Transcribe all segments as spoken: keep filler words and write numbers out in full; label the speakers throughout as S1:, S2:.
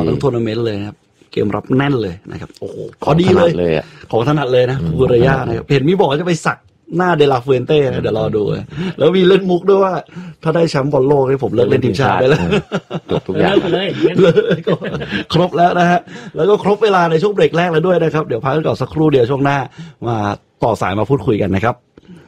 S1: ทั้งทัวร์นาเมนต์เลยนะครับเกมรับแน่นเลยนะครับโอ้โหพอดีเลยของถนัดเลยนะคูเรย่านะครับเห็นมีบอกว่าจะไปสักหน้าเดลาเฟนเต้นะเดี๋ยวรอดูแล้วมีเล่นมุกด้วยว่าถ้าได้แชมป์บอลโลกให้ผมเลิกเล่นทีมชาติไปแล้ว
S2: จบทุกอย่าง
S1: เลยครบแล้วนะฮะแล้วก็ครบเวลาในช่วงเบรกแรกแล้วด้วยนะครับเดี๋ยวพักกันก่อนสักครู่เดียวช่วงหน้ามาต่อสายมาพูดคุยกันนะครับ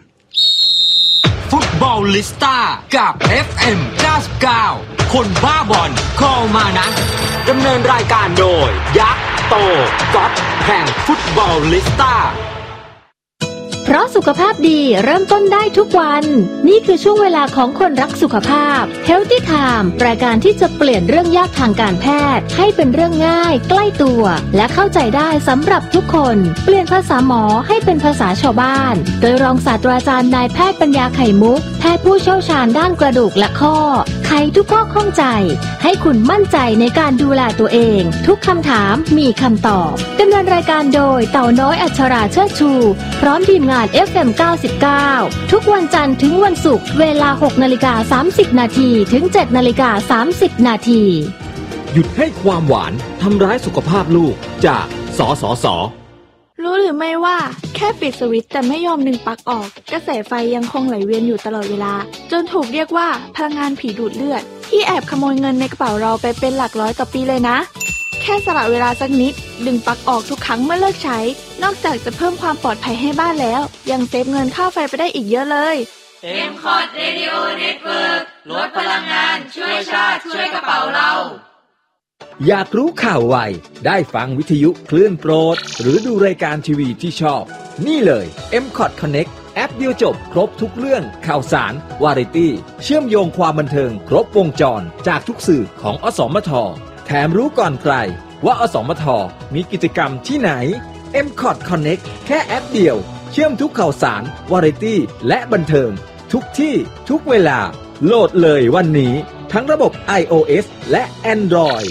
S3: ฟุตบอลลิสต้ากับ เอฟ เอ็ม เก้าสิบเก้า คนบ้าบอลคอมานะดำเนินรายการโดยยักษ์โตก๊อตแห่งฟุตบอลลิสต้า
S4: เพราะสุขภาพดีเริ่มต้นได้ทุกวันนี่คือช่วงเวลาของคนรักสุขภาพ Healthy Time รายการที่จะเปลี่ยนเรื่องยากทางการแพทย์ให้เป็นเรื่องง่ายใกล้ตัวและเข้าใจได้สำหรับทุกคนเปลี่ยนภาษาหมอให้เป็นภาษาชาวบ้านโดยรองศาสตราจารย์นายแพทย์ปัญญาไข่มุกแพทย์ผู้เชี่ยวชาญด้านกระดูกและข้อไขทุกข้อข้องใจให้คุณมั่นใจในการดูแลตัวเองทุกคำถามมีคำตอบดำเนินรายการโดยเต่าน้อยอัชราเชิดชูพร้อมทีมงาน เอฟ เอ็ม เก้าสิบเก้า ทุกวันจันทร์ถึงวันศุกร์เวลา หกนาฬิกาสามสิบนาทีถึง เจ็ดนาฬิกาสามสิบนาที
S3: หยุดให้ความหวานทำร้ายสุขภาพลูกจากสสส.
S5: รู้หรือไม่ว่าแค่ปิดสวิตช์แต่ไม่ยอมดึงปลั๊กออกกระแสไฟยังคงไหลเวียนอยู่ตลอดเวลาจนถูกเรียกว่าพลังงานผีดูดเลือดที่แอบขโมยเงินในกระเป๋าเราไปเป็นหลักร้อยต่อปีเลยนะแค่สละเวลาสักนิดดึงปลั๊กออกทุกครั้งเมื่อเลิกใช้นอกจากจะเพิ่มความปลอดภัยให้บ้านแล้วยังเซฟเงินค่าไฟไปได้อีกเยอะเลย
S6: เอ็ม คอร์ด Radio Network ลดพลังงานช่วยชาติช่วยกระเป๋าเรา
S3: อยากรู้ข่าวไวได้ฟังวิทยุคลื่นโปรดหรือดูรายการทีวีที่ชอบนี่เลย เอ็ม คอร์ด Connect แอปเดียวจบครบทุกเรื่องข่าวสารวาไรตี้เชื่อมโยงความบันเทิงครบวงจรจากทุกสื่อของอสมทแถมรู้ก่อนใครว่าอสมทมีกิจกรรมที่ไหน เอ็ม คอร์ด Connect แค่แอปเดียวเชื่อมทุกข่าวสารวาไรตี้และบันเทิงทุกที่ทุกเวลาโหลดเลยวันนี้ทั้งระบบ iOS และ Android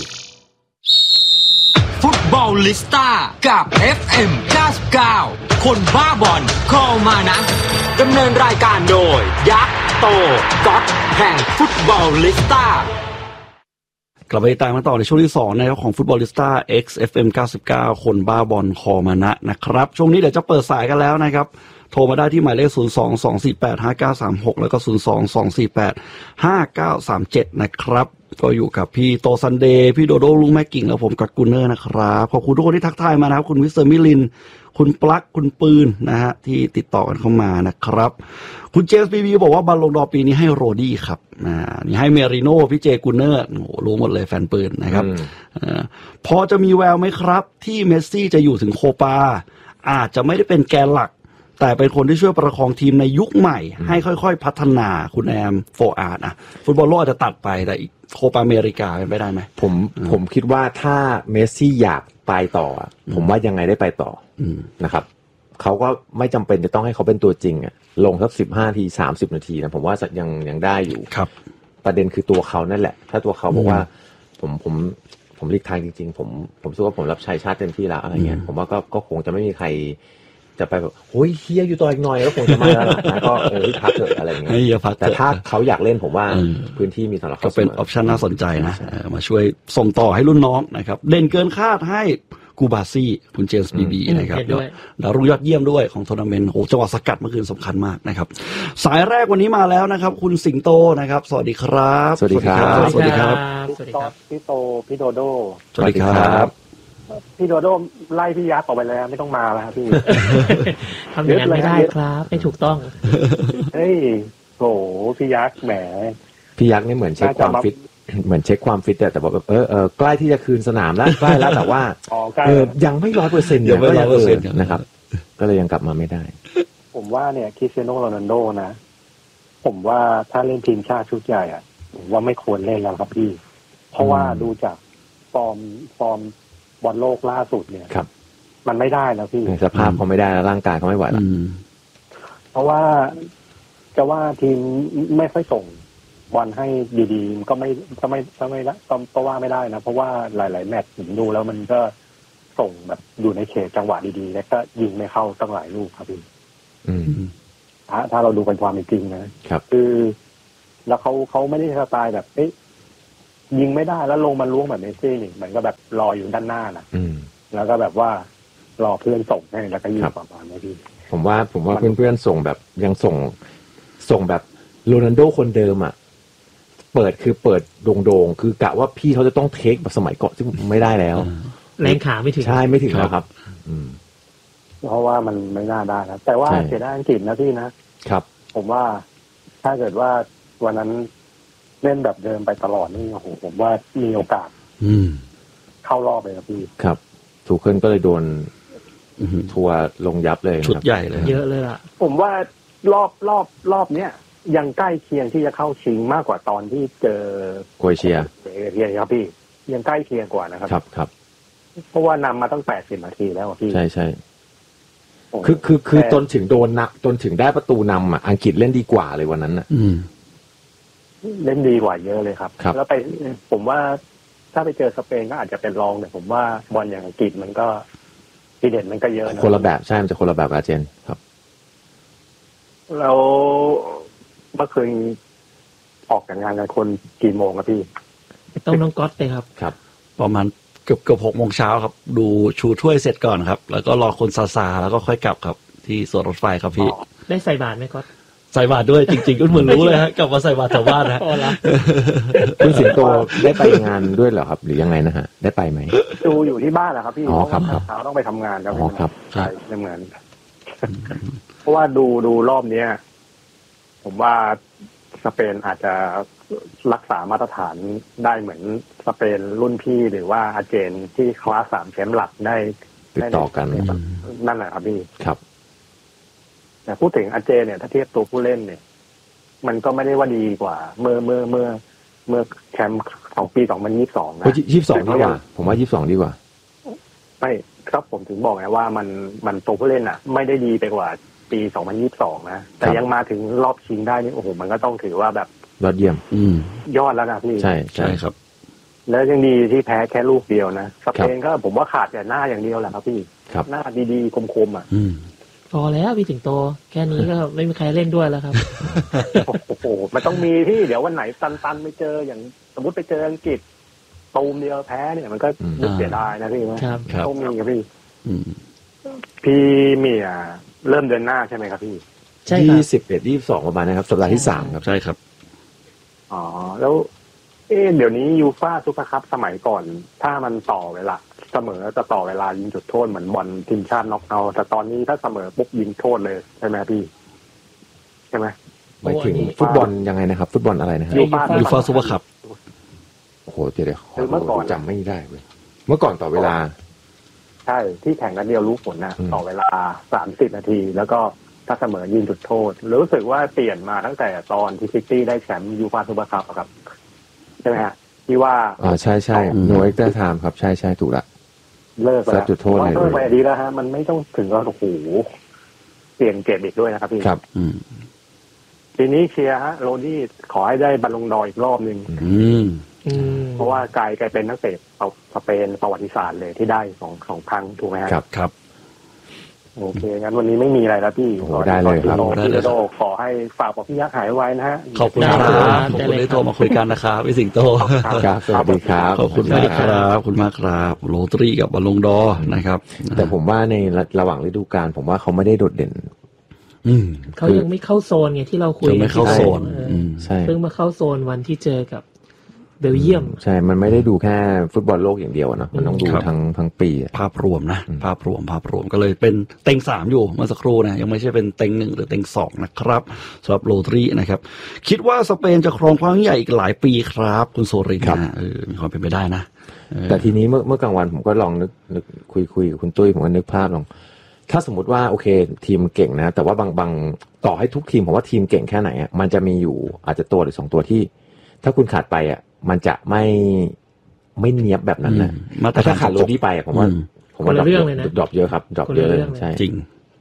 S3: ฟุตบอลลิสต้ากับ เอฟ เอ็ม เก้าสิบเก้า คนบ้าบอลคอมานะดำเนินรายการโดยยักษ์โตก๊อตแห่งฟุตบอลลิสต้าก
S1: ลับไปตามกันต่อในช่วงที่สองนะครับของฟุตบอลลิสต้า X เอฟ เอ็ม เก้าสิบเก้า คนบ้าบอลคอมานะนะครับช่วงนี้เดี๋ยวจะเปิดสายกันแล้วนะครับโทรมาได้ที่หมายเลขศูนย์ สอง สอง สี่ แปด ห้า เก้า สาม หกแล้วก็ศูนย์ สอง สอง สี่ แปด ห้า เก้า สาม เจ็ดนะครับก็อยู่กับพี่โตซันเดย์พี่โดโดลุงแม่กิ่งแล้วผมกัดกูเนอร์นะครับขอบคุณทุกคนที่ทักทายมานะครับคุณมิสเตอร์มิลินคุณปลั๊กคุณปืนนะฮะที่ติดต่อกันเข้ามานะครับคุณเจมส์บีบีบอกว่าบอลลงดอปีนี้ให้โรดี้ครับอ่านี่ให้เมริโน่พี่เจกูเนอร์โอ้รู้หมดเลยแฟนปืนนะครับอ่าพอจะมีแววไหมครับที่เมสซี่จะอยู่ถึงโคปาอาจจะไม่ได้เป็นแกนหลักแต่เป็นคนที่ช่วยประคองทีมในยุคใหม่ให้ค่อยๆพัฒนาคุณแอมโฟอาร์ตอ่ะฟุตบอลโลกอาจจะตัดไปแต่โคปาอเมริกาเป็นไปได้ไหม
S2: ผมผมคิดว่าถ้าเมสซี่อยากไปต่อผมว่ายังไงได้ไปต่อนะครับเขาก็ไม่จำเป็นจะต้องให้เขาเป็นตัวจริงอ่ะลงสักสิบห้านาทีสามสิบนาทีนะผมว่ายังยังได้อยู่
S1: ครับ
S2: ประเด็นคือตัวเขานั่นแหละถ้าตัวเขาบอกว่าผมผมผมหลีกทางจริงๆผมผมรู้สึกว่าผมรับใช้ชาติเต็มที่แล้วอะไรเงี้ยผมว่าก็ก็คงจะไม่มีใครจะไปแบบโอ้ยเฮียอยู่ต่ออีกหน่อยแล้วคงจะมาแล้วนะก็เออพักเถอะอะไรเงี้ยแต่ถ้าเขาอยากเล่นผมว่าพื้นที่มีสำหรับเขา
S1: ก็เป็นออปชั่นน่าสนใจนะมาช่วยส่งต่อให้รุ่นน้องนะครับเด่นเกินคาดให้กูบาซี่คุณเจมส์บีบีนะครับดาวรุ่งยอดเยี่ยมด้วยของทัวร์นาเมนต์โหจังหวะสกัดเมื่อคืนสำคัญมากนะครับสายแรกวันนี้มาแล้วนะครับคุณสิงโตนะครับสวัสดีครับ
S2: สวัสดีครับ
S1: สวัสดีครับ
S7: สวัสดีครับพี่โตพี่โดโด
S1: สวัสดีครับ
S7: พี่โดโดไล่พี่ยักษ์ออกไปเลยไม่ต้องมาแล้วครับพี่
S8: ทำอย่างนั้นไม่ได้ครับไม่ถูกต้อง
S7: เฮ้ยโหพี่ยักษ์แหม
S2: พี่ยักษ์นี่เหมือนเช็คความฟิตเหมือนเช็คความฟิตแต่บอกเออเออใกล้ที่จะคืนสนามแล้วใกล้แล้วแต่ว่าเออยังไม่ร้อยเปอร์เซ็นต์
S1: ยังไม่ร้อยเปอร์เซ็นต์
S2: นะครับก็เลยยังกลับมาไม่ได้
S7: ผมว่าเนี่ยคริสเตียโนโรนัลโดนะผมว่าถ้าเล่นทีมชาติชุดใหญ่อ่ะผมว่าไม่ควรเล่นแล้วครับพี่เพราะว่าดูจากฟอร์มฟอร์มบอลโลกล่าสุดเนี่ย
S2: ครับ
S7: มันไม่ได้แล้วพี่
S2: สภาพเขาไม่ได้แล้วร่างกายเขาไม่ไหวแล้ว
S7: เพราะว่าจะว่าทีมไม่ค่อยส่งบอลให้ดีๆก็ไม่ก็ไม่ก็ไม่ละก็ว่าไม่ได้นะเพราะว่าหลายๆแมตช์ผมดูแล้วมันก็ส่งแบบอยู่ในเขตจังหวะดีๆแล้วก็ยิงไม่เข้าตั้งหลายลูกครับพี่ถ้าถ้าเราดูกันความจริงนะครับคือแล้วเขาเขาไม่ได้สไตล์แบบเอ๊ะยิงไม่ได้แล้วลงมาล้วงแบบเมสซี่นี่มันก็แบบรออยู่ด้านหน้านะแล้วก็แบบว่ารอเพื่อนส่งให้แล้วก็ยิงประมาณนี้พี่
S2: ผมว่าผมว่าเพื่อนๆส่งแบบยังส่งส่งแบบโรนัลโดคนเดิมอ่ะเปิดคือเปิดโด่งๆคือกะว่าพี่เขาจะต้องเทคแบบสมัยก่อนซึ่งไม่ได้แล้ว
S8: แรงขาไม่ถึง
S2: ใช่ไม่ถึงแล้วครับ
S7: เพราะว่ามันไม่น่าได้นะแต่ว่าเสียดายอังกฤษนะพี่นะครับผมว่าถ้าเกิดว่าวันนั้นเล่นแบบเดิมไปตลอดนี่โอ้โหผมว่ามีโอกาสเข้ารอบเลยครับพี่
S2: ครับถูกเคิลก็เลยโดนทัวร์ลงยับเลย
S1: ชุดใหญ่เลย
S8: เยอะเลยล่ะ
S7: ผมว่ารอบรอบรอบเนี้ยยังใกล้เคียงที่จะเข้าชิงมากกว่าตอนที่เจอ
S2: โครเอเชีย
S7: เชียครับพี่ยังใกล้เคียงกว่านะครับ
S2: ครับครับ
S7: เพราะว่านำมาตั้งแปดสิบนาทีแล้วพี่
S2: ใช่ใช่คือคือคือจนถึงโดนนะจนถึงได้ประตูนำอ่ะอังกฤษเล่นดีกว่าเลยวันนั้นอ่ะ
S7: เล่นดีกว่าเยอะเลยครับแล้วไปผมว่าถ้าไปเจอสเปนก็อาจจะเป็นรองแต่ผมว่าบอลอย่างอังกฤษมันก็ทีเด่นมันก็เยอะนะ
S2: คนละแบบใช่มันจะคนละแบบอาร์เจนครับ
S7: แล้วเมื่อคืนออกจากงานกันคนกี่โมงครับพี่
S8: ต้องน้องก๊อตเลยครับ
S2: ครับ
S1: ประมาณเกือบเกือบหกโมงเช้าครับดูชูถ้วยเสร็จก่อนครับแล้วก็รอคนซาซาแล้วก็ค่อยกลับครับที่สวนรถไฟครับพี่
S8: ได้ใส่บาตรไหมก๊อต
S1: ใส่บาตรด้วยจริงๆก็เหมือนรู้เลยฮะกลับมาใส่บาตรแถวบ้านนะ
S2: คุณสิงโตได้ไปงานด้วยเหรอครับหรือยังไงนะฮะได้ไปไหม
S7: ดูอยู่ที่บ้านแหละครับพี่
S2: อ๋อครับครับ
S7: เช้าต้องไปทำงานครับ
S2: อ๋อครับ
S7: ใช่ทำงานเพราะว่าดูดูรอบนี้ผมว่าสเปนอาจจะรักษามาตรฐานได้เหมือนสเปนรุ่นพี่หรือว่าอาร์เจนที่คว้าสามแชมป์หลักได้
S2: ติดต่อกัน
S7: นั่นแหละครับพี่
S2: ครับ
S7: แต่พูดถึงอาร์เจนเนี่ยถ้าเทียบตัวผู้เล่นเนี่ยมันก็ไม่ได้ว่าดีกว่าเมื่อเมื่อเมื่อเมื่อแชมป์ของปีสองพันยี่สิบสองนะ
S2: ยี่สิบสองดีกว่าผมว่ายี่สิบสองดีกว่า
S7: ไม่ครับผมถึงบอกไงว่ามันมันตัวผู้เล่นอ่ะไม่ได้ดีไปกว่าปีสองพันยี่สิบสองนะแต่ยังมาถึงรอบชิงได้นี่โอ้โหมันก็ต้องถือว่าแบบ
S2: ยอดเยี่ยม
S7: ยอดแล้วนะพี่
S2: ใช่ใช่ครับ
S7: แล้วยังดีที่แพ้แค่ลูกเดียวนะสเปนก็ผมว่าขาดแต่หน้าอย่างเดียวแหละครับพี่หน้าดีๆคมๆอ่ะ
S8: พอแล้วพี่สิงโตแค่นี้ก็ไม่มีใครเล่นด้วยแล้วครับ
S7: โอ้โหมันต้องมีที่เดี๋ยววันไหนตันๆไปเจออย่างสมมติไปเจออังกฤษตูมเดียวแพ้เนี่ยมันก็นึกเสียดายนะพี่ว่าต้องมีครับพี่พี่เมียเริ่มเดือนหน้าใช่ไหมครับพี่
S2: ยี่สิบเอ็ดยี่สิบสองประมาณนะครับสัปดาห์ที่สามครับ
S1: ใช่ครับ
S7: อ๋อแล้วเอ๊ะเดี๋ยวนี้ยูฟ่าซุปเปอร์คัพสมัยก่อนถ้ามันต่อเวลาเสมอจะต่อเวลายิงจุดโทษเหมือนบอลทีมชาติน็อกเอาท์แต่ตอนนี้ถ้าเสมอปุ๊บยิงโทษเลยใช่ไหมพี่ใช่ไหม
S2: หมายถึงฟุตบอลยังไงนะครับฟุตบอลอะไรนะครับ
S1: ยูฟ่าซุปเปอร์คัพ
S2: โอ้โหเดี๋ยวเมื่อก่อนจำไม่ได้เว้ยเมื่อก่อนต่อเวลา
S7: ใช่ที่แข่งกันเดียวรู้ผลนะต่อเวลาสามสิบนาทีแล้วก็ถ้าเสมอยิงจุดโทษรู้สึกว่าเปลี่ยนมาตั้งแต่ตอนที่ซิตี้ได้แชมป์ยูฟ่าซุปเปอร์คัพครับใช่ไหมฮะที่ว่า
S2: อ่าใช่ใช่โนเอ็กซ์เตอร์ไทม์ครับใช่ใช่ถูกละ
S7: เลิกแล้ว
S2: จุดโทษเลย
S7: เลิกไปดีแล้วฮะมันไม่ต้องถึงก็โอ้โหเปลี่ยนเกรดอีกด้วยนะครับพี่
S2: ครับ
S7: ทีนี้เชียร์ฮะโรดี้ขอให้ได้บอลลงดอร์อีกรอบนึงเพราะว่ากลายกลายเป็นนักเตะสเปนประวัติศาสตร์เลยที่ได้สองสองครั้งถูกไหม
S2: ครับครับ
S7: โอเคงั้นวันนี้ไม่มีอะไรแล้วพี่
S2: ได้เลยครับ
S7: พี่โดขอให้ฝากบอกพี่ยักษ์หายไวนะฮะ
S1: ขอบคุณครับขอบคุณที่โทรมาคุยกันนะครับพี่สิงโต
S2: ครับสวัสดีครับ
S1: ขอบคุณมากครับขอบคุณมากครับโรตรีกับบอลลงดอร์นะครับ
S2: แต่ผมว่าในระหว่างฤดูกาลผมว่าเขาไม่ได้โดดเด่น
S8: เขายังไม่เข้าโซนไงที่เราคุย
S1: ไม่เข้าโซน
S2: ใช่
S8: เพิ่งมาเข้าโซนวันที่เจอกับเบลเยียม
S2: ใช่มันไม่ได้ดูแค่ฟุตบอลโลกอย่างเดียวนะมันต้องดูทั้งทั้งปี
S1: ภาพรวมนะภาพรวมภาพรวมก็เลยเป็นเต็งสามอยู่เมื่อสักครู่นะยังไม่ใช่เป็นเต็งหนึ่งหรือเต็งสองนะครับสำหรับโรตรีนะครับคิดว่าสเปนจะครองความใหญ่อีกหลายปีครับคุณโซรินนะเออมีความเป็นไปได้นะ
S2: แต่ทีนี้เมื่อเมื่อกลางวันผมก็ลองนึกนึกคุยคุยกับคุณตุ้ยผมก็นึกภาพลองถ้าสมมติว่าโอเคทีมเก่งนะแต่ว่าบางบางต่อให้ทุกทีมผมว่าทีมเก่งแค่ไหนอ่ะมันจะมีอยู่อาจจะตัวหรือสองตัวที่ถ้าคุณขาดไปอ่ะมันจะไม่ไม่เนียบแบบนั้นนะแต่ถ้าขาดโรดี้ไปผมว่าผมว่าดรอปเยอะครับดรอปเยอะใช่
S1: จริง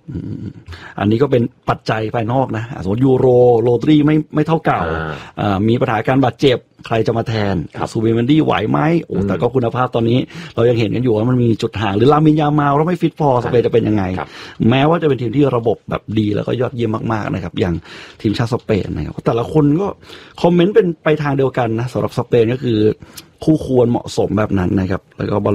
S1: อันนี้ก็เป็นปัจจัยภายนอกนะสมมติยูโรโรดรีไม่ไม่เท่าเก่ามีปัญหาการบาดเจ็บใครจะมาแทนซูบิเมนดี้ไหวไหมโอ้แต่ก็คุณภาพตอนนี้เรายังเห็นกันอยู่ว่ามันมีจุดห่างหรือลามินยามาแล้วไม่ฟิตพอสเปนจะเป็นยังไงแม้ว่าจะเป็นทีมที่ระบบแบบดีแล้วก็ยอดเยี่ยมมากๆนะครับอย่างทีมชาติสเปนนะครับแต่ละคนก็คอมเมนต์เป็นไปทางเดียวกันนะสำหรับสเปนก็คือคู่ควรเหมาะสมแบบนั้นนะครับแล้วก็